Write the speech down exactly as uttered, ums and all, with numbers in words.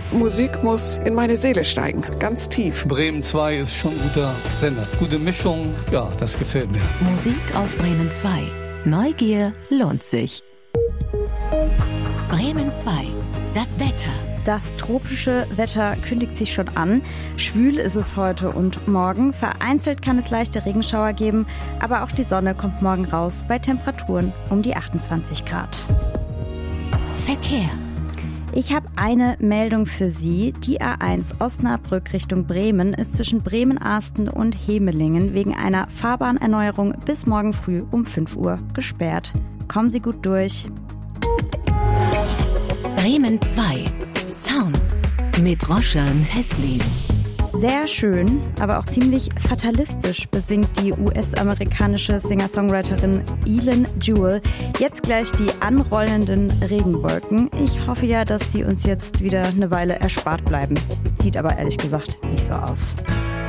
Musik muss in meine Seele steigen, ganz tief. Bremen zwei ist schon ein guter Sender. Gute Mischung, ja, das gefällt mir. Musik auf Bremen zwei. Neugier lohnt sich. Bremen zwei. Das Wetter. Das tropische Wetter kündigt sich schon an. Schwül ist es heute und morgen. Vereinzelt kann es leichte Regenschauer geben, aber auch die Sonne kommt morgen raus bei Temperaturen um die achtundzwanzig Grad. Verkehr. Ich habe eine Meldung für Sie. Die A eins Osnabrück Richtung Bremen ist zwischen Bremen-Arsten und Hemelingen wegen einer Fahrbahnerneuerung bis morgen früh um fünf Uhr gesperrt. Kommen Sie gut durch. Bremen zwei. Sounds mit Roshan Heslin. Sehr schön, aber auch ziemlich fatalistisch besingt die U S-amerikanische Singer-Songwriterin Eileen Jewell jetzt gleich die anrollenden Regenwolken. Ich hoffe ja, dass sie uns jetzt wieder eine Weile erspart bleiben. Sieht aber ehrlich gesagt nicht so aus.